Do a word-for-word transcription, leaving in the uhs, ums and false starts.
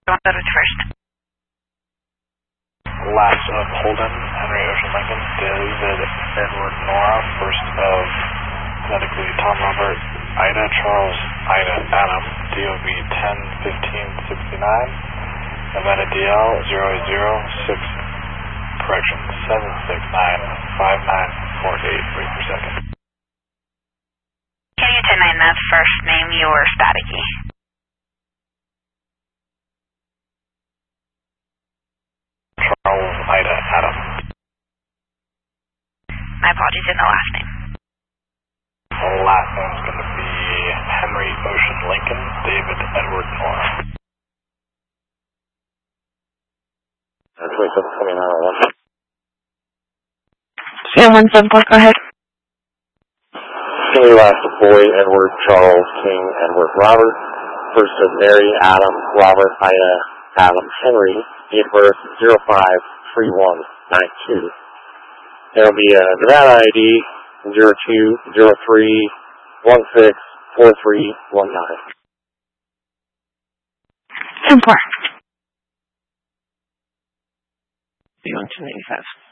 One that was first. Last of Holden, Henry Ocean Lincoln, David Edward Nora, first of phonetically Tom Robert, Ida Charles, Ida Adam, D O B ten fifteen sixty-nine, Nevada D L zero zero six, correction, seven six nine five nine four eight, wait per second. Can you ten nine that first name your static key? Charles, Ida, Adam. My apologies in the last name. The last name is going to be Henry Ocean Lincoln, David Edward Nora. twenty-seven twenty-nine oh one. Sam one seven four, go ahead. Chili last of Boy, Edward, Charles, King, Edward, Robert. First of Mary, Adam, Robert, Ida, Adam, Henry. Date of birth zero five three one nine two. There will be a Nevada I D zero two zero three one six four three one nine. ten four. B one two eighty-five.